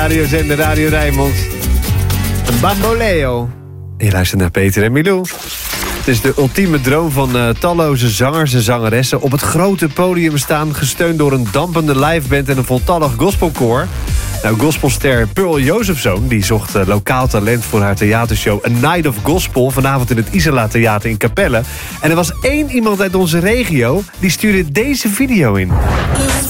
Radiozender Radio Rijnmond. Bamboleo. Je luistert naar Peter en Milou. Het is de ultieme droom van talloze zangers en zangeressen. Op het grote podium staan, gesteund door een dampende liveband en een voltallig gospelkoor. Nou, gospelster Pearl Josephson die zocht lokaal talent voor haar theatershow A Night of Gospel vanavond in het Isela Theater in Capelle. En er was één iemand uit onze regio die stuurde deze video in.